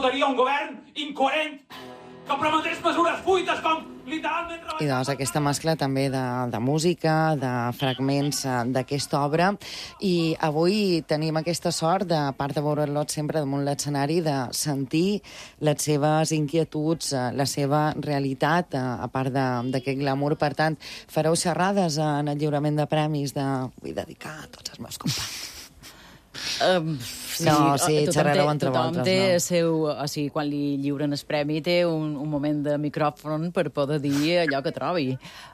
votaria un govern incoherent que prometés mesures fuites com literalment... I doncs aquesta mescla també de música, de fragments d'aquesta obra, i avui tenim aquesta sort, de part de veure'l sempre damunt l'escenari, de sentir les seves inquietuds, la seva realitat, a part d'aquest glamour. Per tant, fareu xerrades en el lliurament de premis vull dedicar a tots els meus companys. Xerrareu entre vosaltres, no? Tothom té seu... O sigui, quan li lliuren el premi té un moment de micròfon per poder dir allò que trobi.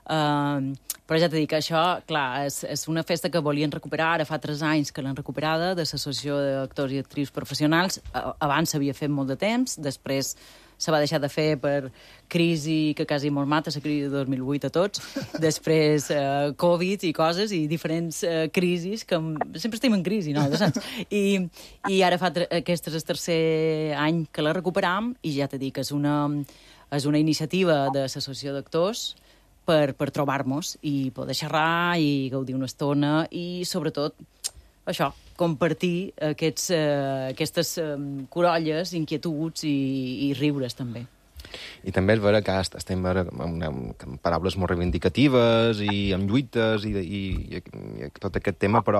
Però ja t'he dit que això, clar, és una festa que volien recuperar, ara fa 3 anys que l'han recuperada, de l'Associació d'Actors i Actrius Professionals. Abans s'havia fet molt de temps, després se va deixar de fer per crisi que quasi mos mata, la crisi de 2008 a tots, després Covid i coses, i diferents crisis, que sempre estem en crisi, no? I ara aquest és el tercer any que la recuperam, i ja t'he dit que és una iniciativa de l'Associació d'Actors per trobar-nos i poder xerrar i gaudir una estona i, sobretot, això, compartir aquestes corolles, inquietuds i riures, també. I també és vera que estem amb paraules molt reivindicatives i amb lluites i tot aquest tema, però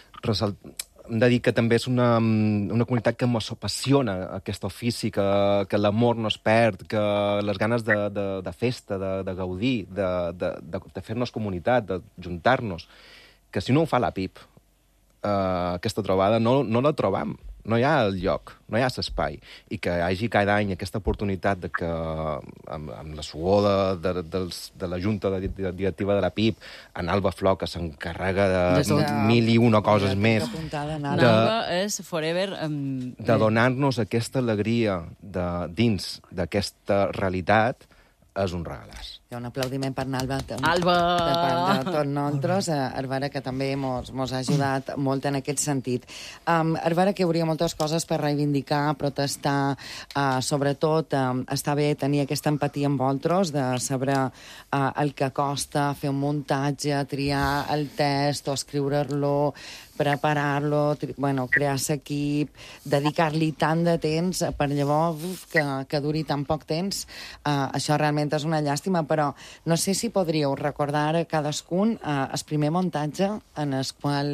hem de dir que també és una comunitat que ens apassiona aquest ofici, que l'amor no es perd, que les ganes de festa, de gaudir, de fer-nos comunitat, de juntar-nos, que si no ho fa la PIP, aquesta trobada no la trobam. No hi ha el lloc, no hi ha l'espai. I que hi hagi cada any aquesta oportunitat de que, amb la suor de la Junta Directiva de la PIP, en Alba Flor, que s'encarrega de 1.001 coses més, Alba és forever... de donar-nos aquesta alegria dins d'aquesta realitat, és un regalàs. Hi ha un aplaudiment per Alba. Alba! De part de tots nosaltres. Hervara, que també mos ha ajudat molt en aquest sentit. Hervara, que hi hauria moltes coses per reivindicar, protestar, sobretot està bé tenir aquesta empatia amb vosaltres, de saber el que costa fer un muntatge, triar el text o escriure-lo, preparar-lo, crear l'equip, dedicar-li tant de temps per llavors que duri tan poc temps. Això realment és una llàstima, però no sé si podríeu recordar cadascun el primer muntatge en el qual,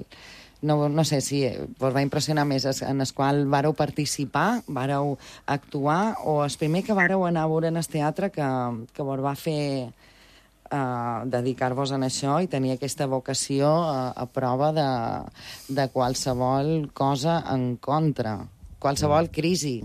no sé si us va impressionar més, en el qual vareu participar, vareu actuar, o el primer que vareu anar a veure en el teatre que vos va fer dedicar-vos en això i tenir aquesta vocació a prova de qualsevol cosa en contra, qualsevol crisi.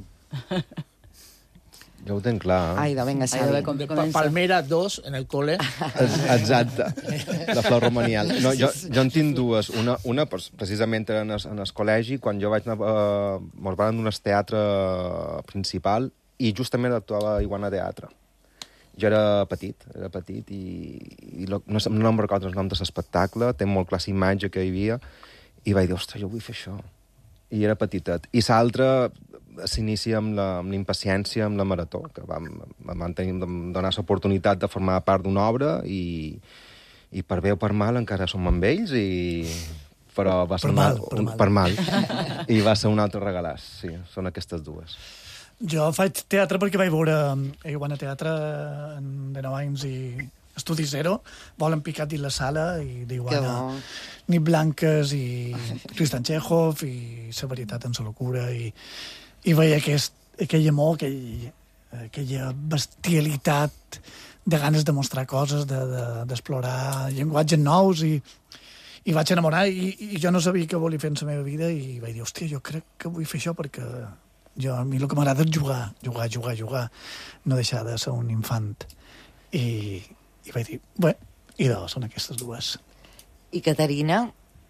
Jo ho tenc clar. Vinga, Xavi. Palmera 2, en el col·le. Exacte, de Flor Romanial. No, jo en tinc dues. Una precisament en el col·legi, quan jo vaig anar... Mos van donar el teatre principal i justament actuava a Iguana Teatre. Jo era petit i no em recordo el nom de l'espectacle, té molt clar la imatge que hi havia, i vaig dir, ostres, jo vull fer això. I era petitet. I l'altra s'inicia amb la impaciència, amb la marató, que vam donar l'oportunitat de formar part d'una obra i per bé o per mal encara som amb ells, però va ser per mal. I va ser un altre regalàs, sí, són aquestes dues. Jo faig teatre perquè vaig veure Iguana Teatre de 9 anys i Estudi Zero, Volen picat dins la sala, i d'Iguana Nit Blanques i Tristan Txékhov i La varietat en sa locura, i veia aquell amor, aquella bestialitat de ganes de mostrar coses, d'explorar llenguatges nous, i vaig enamorar, i jo no sabia què volia fer en la meva vida, i vaig dir, hòstia, jo crec que vull fer això perquè a mi el que m'agrada és jugar, no deixar de ser un infant. I vaig dir, bé, són aquestes dues. I Caterina?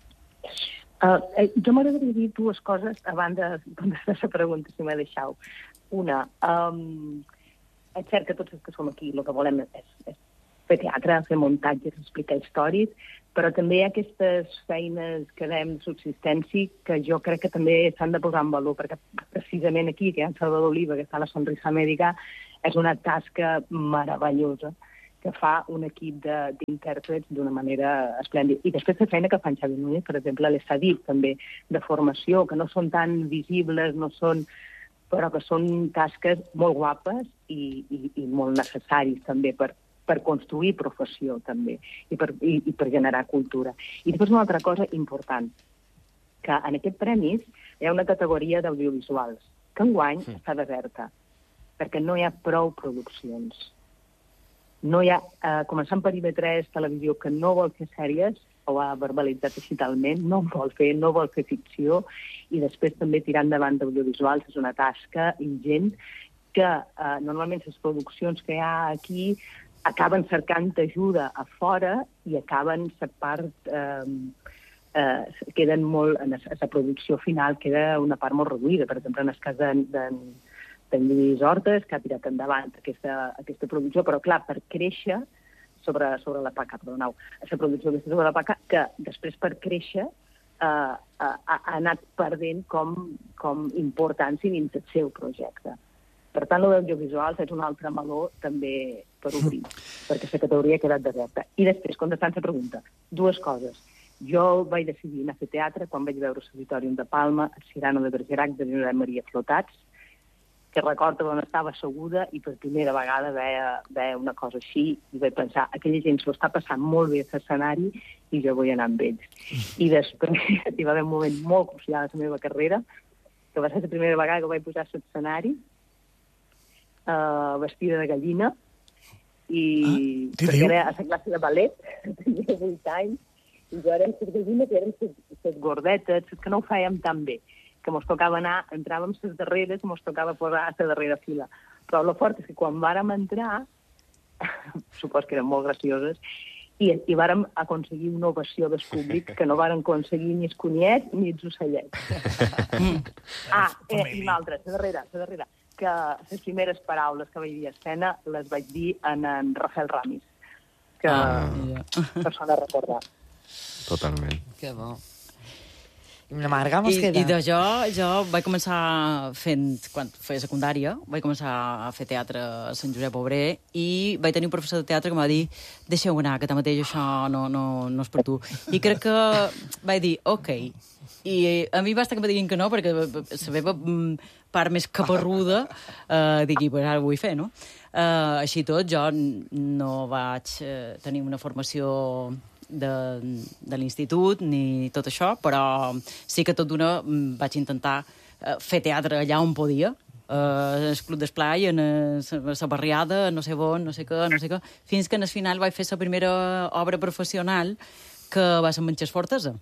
Jo m'agradaria dir dues coses abans de contestar la pregunta, si m'he deixat. Una, és cert que tots els que som aquí el que volem és fer teatre, fer muntatges, explicar històries, però també hi ha aquestes feines que dèiem de subsistència que jo crec que també s'han de posar en valor, perquè precisament aquí, que hi ha en Salvador Oliva, que està a la Sonrisa Mèdica, és una tasca meravellosa que fa un equip d'intèrprets d'una manera esplèndida. I després la feina que fa en Xavi Núñez, per exemple, a l'Estadip, també, de formació, que no són tan visibles, no són però que són tasques molt guapes i molt necessaris també per construir professió, també, i per generar cultura. I després una altra cosa important, que en aquest premis hi ha una categoria d'audiovisuals, que enguany està deserta, perquè no hi ha prou produccions. No hi ha, començant per IB3, televisió, que no vol fer sèries, ho ha verbalitzat digitalment, no vol fer ficció, i després també tirar endavant d'audiovisuals és una tasca ingent que normalment les produccions que hi ha aquí acaben cercant ajuda a fora i acaben la part... queden molt... En la producció final queda una part molt reduïda. Per exemple, en el cas d'en Lluís Hortes, que ha tirat endavant aquesta producció, però clar, per créixer sobre la PACA, perdoneu, la producció sobre la PACA, que després per créixer ha anat perdent com importància dins el seu projecte. Per tant, l'audiovisuals és un altre meló també per obrir, perquè la categoria ha quedat deserta. I després, contestant la pregunta, dues coses. Jo vaig decidir anar a fer teatre quan vaig veure l'Auditorium de Palma, el Cirano de Bergerac de Josep Maria Flotats, que recordo on estava asseguda i per primera vegada veia una cosa així i vaig pensar, aquella gent s'ho està passant molt bé a l'escenari i jo vull anar amb ells. I després hi va haver un moment molt crucial a la meva carrera, que va ser la primera vegada que vaig pujar a l'escenari vestida de gallina i perquè era a la classe de ballet, tenia 8 anys, i jo érem les gallines i érem les gordetes, que no ho fèiem tan bé, que mos tocava anar, entràvem les darreres i mos tocava posar a la darrera fila. Però el fort és que quan vàrem entrar, supos que eren molt gracioses, i vàrem aconseguir una ovació del públic que no vàrem aconseguir ni els cunyets ni els ocellets. I l'altra, la darrera, que les primeres paraules que vaig dir a escena les vaig dir en Rafael Ramis, que persona a recordar. Totalment. Que bo. I la Marga mos queda. I de jo vaig començar fent, quan feia secundària, vaig començar a fer teatre a Sant Josep Obrer i vaig tenir un professor de teatre que em va dir deixeu anar, que tanmateix això no és per tu. I crec que vaig dir, ok. I a mi basta que em diguin que no, perquè la meva part més caparruda dic, pues ara ho vull fer, no? Així tot, jo no vaig tenir una formació de l'institut ni tot això, però sí que tot d'una vaig intentar fer teatre allà on podia, al Club d'Esplai, a la barriada, no sé on, no sé què, fins que al final vaig fer la primera obra professional que va ser Manxes Fortesa.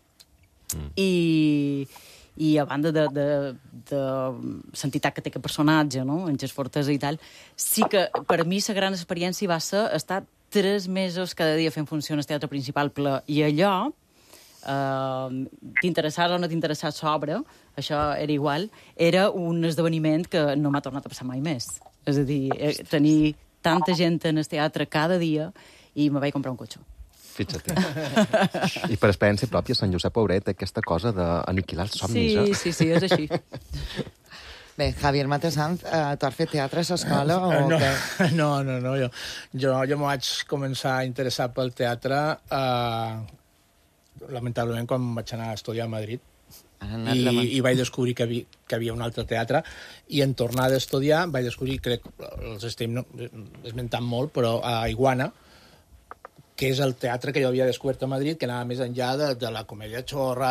I a banda de l'entitat que té aquest personatge, no? Manxes Fortesa i tal, sí que per mi la gran experiència va ser estar 3 mesos cada dia fent funció en el teatre principal ple. I allò, t'interessàs o no t'interessàs l'obra, això era igual, era un esdeveniment que no m'ha tornat a passar mai més. És a dir, tenir tanta gent en el teatre cada dia i me vaig comprar un cotxe. Fixa't. I per experiència pròpia, Sant Josep Obrer té aquesta cosa d'aniquilar els somnis, Sí, és així. Bé, Javier Matesanz, tu has fet teatre a l'escola o què? No. Jo m'ho vaig començar a interessar pel teatre lamentablement quan vaig anar a estudiar a Madrid. I vaig descobrir que hi havia un altre teatre i en tornar a estudiar vaig descobrir, crec, els estem esmentant molt, però a Iguana, que és el teatre que jo havia descobert a Madrid, que anava més enllà de la comèdia xorra,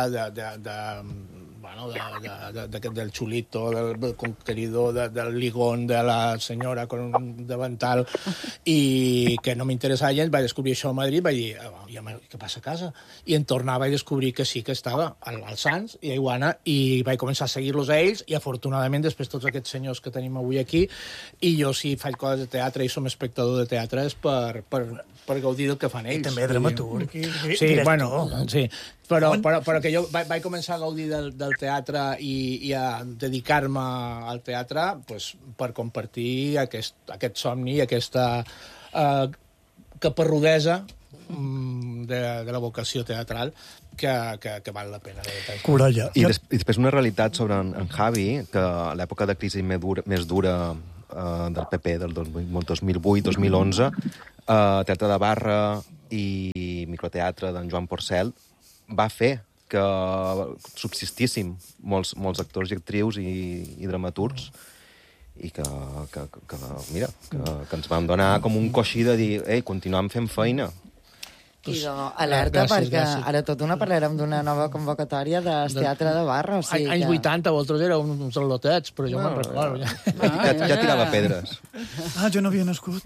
del xulito, del conqueridor, del ligón, de la senyora con un davantal, i que no m'interessava gens. Vaig descobrir això a Madrid, vaig dir, què passa a casa? I en tornar vaig descobrir que sí que estava al Sants i a Iguana, i vaig començar a seguir-los a ells, i afortunadament després tots aquests senyors que tenim avui aquí, i jo si faig coses de teatre i som espectador de teatre és per gaudir del que fan ells. I també dramaturg. Sí, bueno, sí. Però que jo vaig començar a gaudir del teatre i a dedicar-me al teatre pues, per compartir aquest somni i aquesta caparrudesa de la vocació teatral que val la pena. Corolla. I després una realitat sobre en Javi, que a l'època de crisi més dura del PP del 2008-2011, teatre de barra i microteatre d'en Joan Porcel va fer que subsistíssim molts actors i actrius i dramaturgs i que mira, que ens vam donar com un coixí de dir, ei, continuem fent feina. I alerta, perquè ara tot una parlarem d'una nova convocatòria del Teatre de Barra. Anys 80, vosaltres éreu uns al·lotets, però jo me'n recordo. Ja tirava pedres. Jo no havia nascut.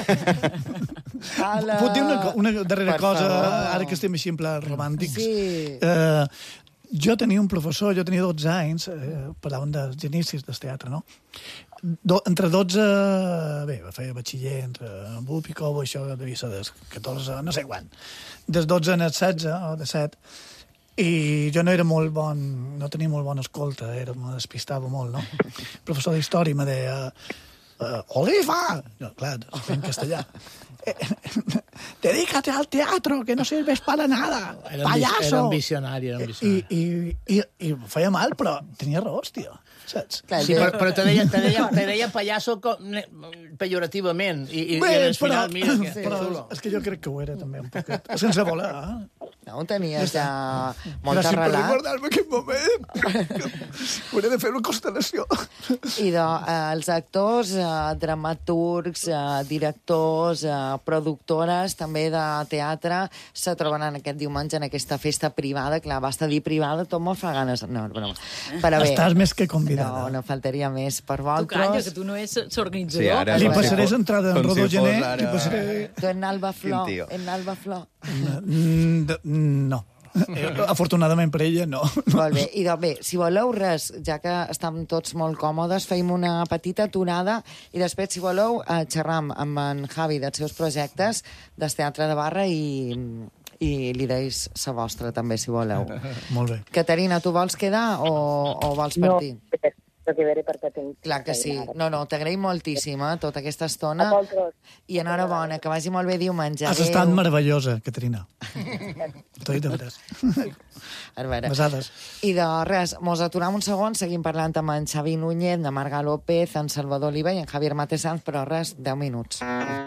Puc dir una darrera cosa, ara que estem així en pla romàntics? Sí. Jo tenia un professor, jo tenia 12 anys, parlàvem dels inicis del teatre, no? Entre 12... Bé, feia batxiller, entre BUP i Cobo, això devia ser dels 14, no sé quan. Des 12 als 16 o 17. I jo no era molt bon, no tenia molt bona escolta, me despistava molt, no? El professor d'història me deia... Oliva! No, clar, en castellà. Dedícate al teatro, que no sirves para nada, payaso! Era un visionari, I feia mal, però tenia raó, tio. Saps? Sí, però te deia payaso pejorativament. Bé, però és que jo crec que ho era, també, un poquet. Sense voler, No, tenies ja molt arrelat. Gràcies per recordar-me aquest moment. Hauré de fer una constel·lació. I els actors, dramaturgs, directors, productores, també de teatre, se troben aquest diumenge en aquesta festa privada. Clar, basta dir privada, tot me'n fa ganes. No, broma. Però bé, estàs més que convidada. No faltaria més per vosaltres. Tu calla, que tu no ets l'organitzador. Sí, ara, li passaré entrada en Rodó Gené. Tu en Alba Flor. No. Afortunadament per ella, no. Molt bé. I bé, si voleu res, ja que estem tots molt còmodes, feim una petita aturada i després, si voleu, xerram amb en Javi dels seus projectes del Teatre de Barra i li deis la vostra, també, si voleu. Molt bé. Caterina, tu vols quedar o vols partir? No, perquè perquè tinc... Clar que sí. No, t'agraïm moltíssim, tota aquesta estona. I enhorabona, que vagi molt bé diumenge. Has estat meravellosa, Caterina. T'ho he dit de veres. Besades. I de res, mos aturem un segon, seguim parlant amb en Xavi Núñez, en Marga López, en Salvador Oliva i en Javier Matesans, però res, 10 minuts.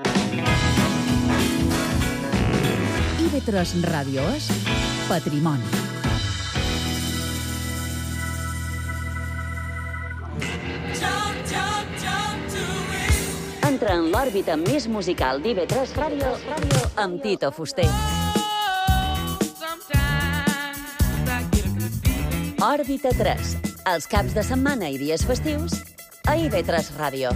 IB3 Ràdio és Patrimoni. Entra en l'òrbita més musical d'IB3 Ràdio amb Tito Fuster. Òrbita 3, els caps de setmana i dies festius a IB3 Ràdio.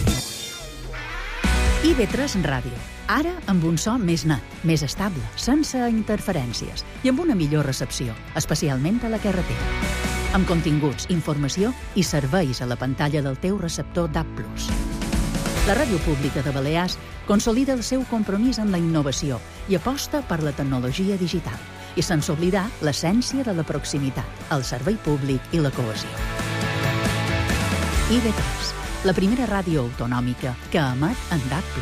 IB3 Ràdio, ara amb un so més net, més estable, sense interferències i amb una millor recepció, especialment a la carretera. Amb continguts, informació i serveis a la pantalla del teu receptor DAB+. La Ràdio Pública de Balears consolida el seu compromís amb la innovació i aposta per la tecnologia digital, i sense oblidar l'essència de la proximitat, el servei públic i la cohesió. IB3, la primera ràdio autonòmica que emet en DAB+.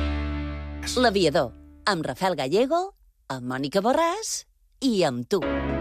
L'Aviador, amb Rafael Gallego, amb Mònica Borràs i amb tu.